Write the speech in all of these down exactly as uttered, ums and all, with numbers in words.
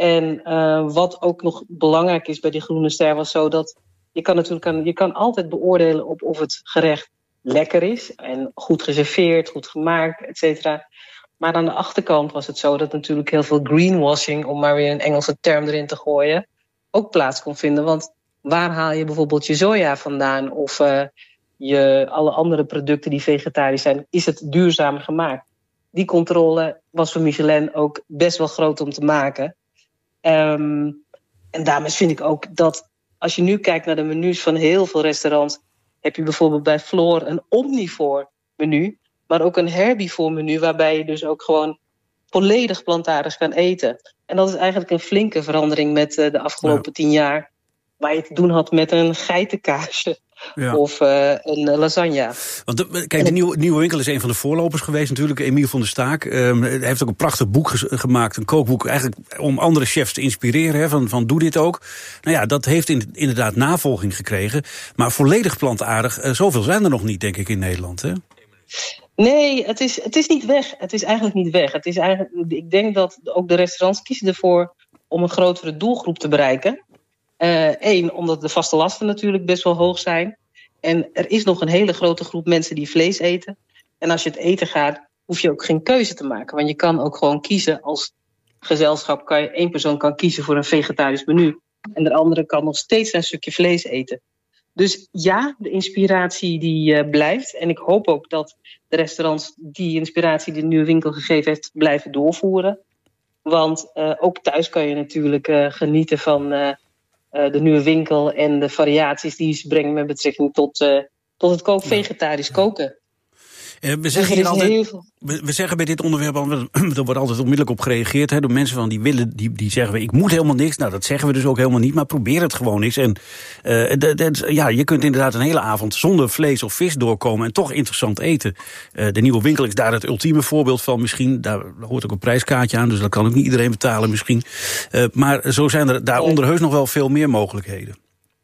En uh, wat ook nog belangrijk is bij die Groene Ster was zo dat je kan natuurlijk aan, je kan altijd beoordelen op of het gerecht lekker is en goed geserveerd, goed gemaakt, et cetera. Maar aan de achterkant was het zo dat natuurlijk heel veel greenwashing, om maar weer een Engelse term erin te gooien, ook plaats kon vinden. Want waar haal je bijvoorbeeld je soja vandaan of uh, je, alle andere producten die vegetarisch zijn, is het duurzamer gemaakt? Die controle was voor Michelin ook best wel groot om te maken. Um, en daarmee vind ik ook dat als je nu kijkt naar de menus van heel veel restaurants, heb je bijvoorbeeld bij Floor een omnivore menu, maar ook een herbivore menu, waarbij je dus ook gewoon volledig plantaardig kan eten. En dat is eigenlijk een flinke verandering met uh, de afgelopen ja. tien jaar, waar je te doen had met een geitenkaasje. Ja. Of uh, een lasagne. Want de, kijk, de nieuwe, nieuwe winkel is een van de voorlopers geweest natuurlijk. Emiel van der Staak um, hij heeft ook een prachtig boek ges- gemaakt. Een kookboek eigenlijk om andere chefs te inspireren. Hè, van, van doe dit ook. Nou ja, dat heeft in, inderdaad navolging gekregen. Maar volledig plantaardig, uh, zoveel zijn er nog niet, denk ik, in Nederland. Hè? Nee, het is, het is niet weg. Het is eigenlijk niet weg. Het is eigenlijk, ik denk dat ook de restaurants kiezen ervoor om een grotere doelgroep te bereiken. Eén, uh, omdat de vaste lasten natuurlijk best wel hoog zijn. En er is nog een hele grote groep mensen die vlees eten. En als je het eten gaat, hoef je ook geen keuze te maken. Want je kan ook gewoon kiezen als gezelschap. Kan je, één persoon kan kiezen voor een vegetarisch menu. En de andere kan nog steeds een stukje vlees eten. Dus ja, de inspiratie die uh, blijft. En ik hoop ook dat de restaurants die inspiratie die de nieuwe winkel gegeven heeft, blijven doorvoeren. Want uh, ook thuis kan je natuurlijk uh, genieten van Uh, Uh, de nieuwe winkel en de variaties die ze brengen met betrekking tot, uh, tot het kook, vegetarisch koken. Uh, we, zeggen hier altijd, veel... we, we zeggen bij dit onderwerp, er wordt altijd onmiddellijk op gereageerd hè, door mensen van die willen, die, die zeggen, ik moet helemaal niks. Nou, dat zeggen we dus ook helemaal niet, maar probeer het gewoon eens. En uh, de, de, ja, je kunt inderdaad een hele avond zonder vlees of vis doorkomen en toch interessant eten. Uh, de nieuwe winkel is daar het ultieme voorbeeld van misschien. Daar hoort ook een prijskaartje aan, dus dat kan ook niet iedereen betalen misschien. Uh, maar zo zijn er daaronder heus nog wel veel meer mogelijkheden.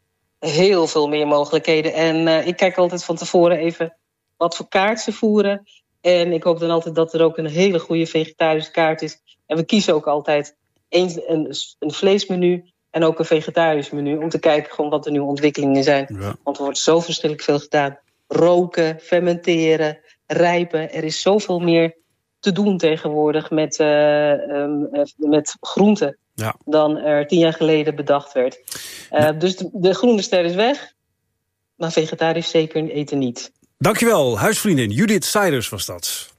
Heel veel meer mogelijkheden. En uh, ik kijk altijd van tevoren even wat voor kaart ze voeren. En ik hoop dan altijd dat er ook een hele goede vegetarische kaart is. En we kiezen ook altijd een, een, een vleesmenu en ook een vegetarisch menu. Om te kijken gewoon wat de nieuwe ontwikkelingen zijn. Ja. Want er wordt zo verschrikkelijk veel gedaan. Roken, fermenteren, rijpen. Er is zoveel meer te doen tegenwoordig met, uh, um, uh, met groenten. Ja. Dan er tien jaar geleden bedacht werd. Uh, ja. Dus de, de Groene Ster is weg. Maar vegetarisch zeker eten niet. Dankjewel, huisvriendin Judith Seiders was dat.